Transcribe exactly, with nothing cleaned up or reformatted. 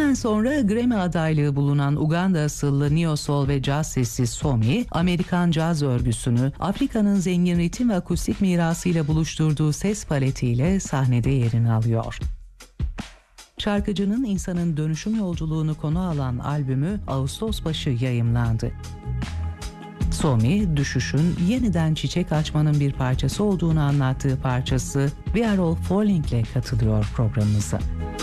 Hemen sonra Grammy adaylığı bulunan Uganda asıllı neo soul ve caz sesi Somi, Amerikan caz örgüsünü Afrika'nın zengin ritim ve akustik mirasıyla buluşturduğu ses paletiyle sahnede yerini alıyor. Şarkıcının insanın dönüşüm yolculuğunu konu alan albümü Ağustos başı yayımlandı. Somi, düşüşün yeniden çiçek açmanın bir parçası olduğunu anlattığı parçası We Are All Falling ile katılıyor programımıza.